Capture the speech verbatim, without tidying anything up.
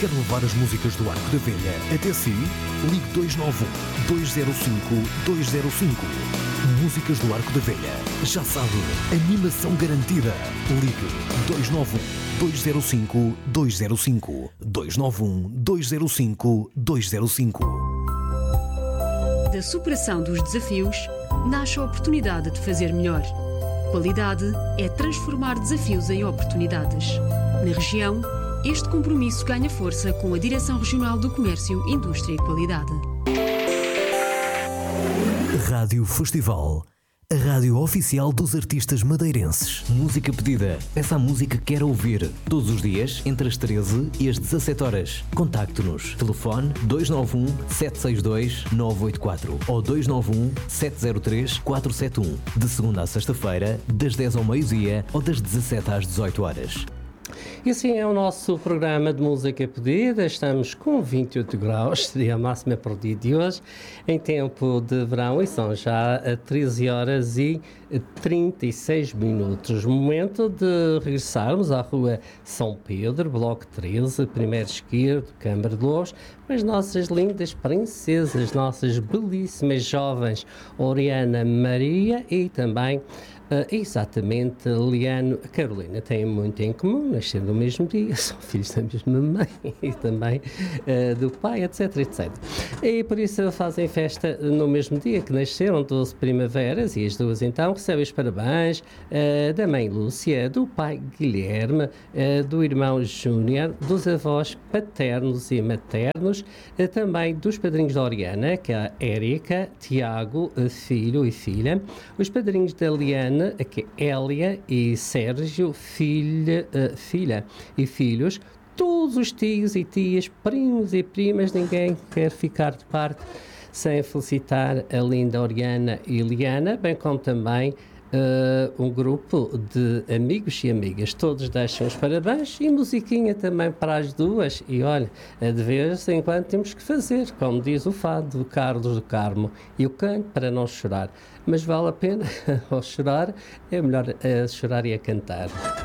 Quer levar as músicas do Arco da Velha até si? Ligue dois nove um, dois zero cinco, dois zero cinco. Músicas do Arco da Velha. Já sabe, animação garantida. Ligue dois nove um, dois zero cinco, dois zero cinco. dois nove um, dois zero cinco, dois zero cinco. Da superação dos desafios, nasce a oportunidade de fazer melhor. Qualidade é transformar desafios em oportunidades. Na região, este compromisso ganha força com a Direção Regional do Comércio, Indústria e Qualidade. Rádio Festival. A rádio oficial dos artistas madeirenses. Música pedida. Peça a música que quer ouvir. Todos os dias, entre as treze e as dezassete horas. Contacte-nos. Telefone dois nove um, sete seis dois, nove oito quatro ou dois nove um, sete zero três, quatro sete um. De segunda a sexta-feira, das dez ao meio-dia ou das dezassete às dezoito horas. E assim é o nosso programa de música pedida. Estamos com vinte e oito graus, seria a máxima para o dia de hoje, em tempo de verão, e são já treze horas e trinta e seis minutos. Momento de regressarmos à Rua São Pedro, Bloco treze, primeiro esquerdo, Câmara de Louros, com as nossas lindas princesas, nossas belíssimas jovens, Oriana, Maria e também Uh, exatamente, Liano e Carolina têm muito em comum, nasceram no mesmo dia, são filhos da mesma mãe e também uh, do pai, etc, etcétera. E por isso fazem festa no mesmo dia que nasceram, doze primaveras, e as duas então recebem os parabéns uh, da mãe Lúcia, do pai Guilherme, uh, do irmão Júnior, dos avós paternos e maternos, uh, também dos padrinhos da Oriana, que é a Érica, Tiago, uh, filho e filha, os padrinhos da Liana, aqui Hélia e Sérgio, filha, uh, filha e filhos, todos os tios e tias, primos e primas, ninguém quer ficar de parte sem felicitar a linda Oriana e Liana, bem como também Uh, um grupo de amigos e amigas, todos deixam os parabéns e musiquinha também para as duas. E olha, de vez em quando temos que fazer, como diz o fado do Carlos do Carmo, e o canto para não chorar, mas vale a pena. Ao chorar é melhor uh, chorar e a cantar.